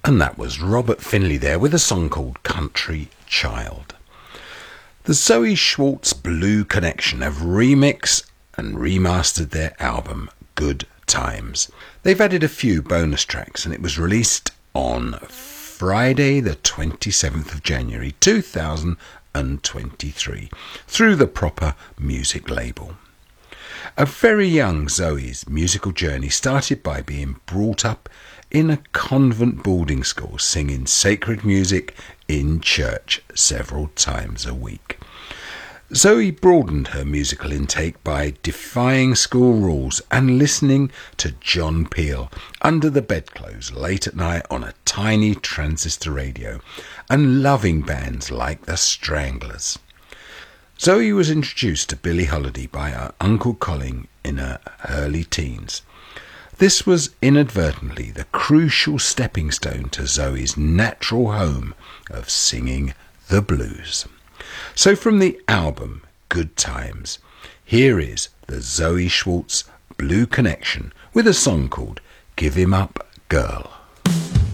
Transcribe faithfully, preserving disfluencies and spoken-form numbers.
And that was Robert Finley there with a song called Country Child. The Zoe Schwartz Blue Connection have remixed and remastered their album Good Times. They've added a few bonus tracks and it was released on Friday the twenty-seventh of January two thousand twenty-three through the Proper Music label. A very young Zoe's musical journey started by being brought up in a convent boarding school, singing sacred music in church several times a week. Zoe broadened her musical intake by defying school rules and listening to John Peel under the bedclothes late at night on a tiny transistor radio and loving bands like the Stranglers. Zoe was introduced to Billie Holiday by her Uncle Colin in her early teens. This was inadvertently the crucial stepping stone to Zoe's natural home of singing the blues. So from the album Good Times, here is the Zoe Schwartz Blue Connection with a song called Give Him Up, Girl.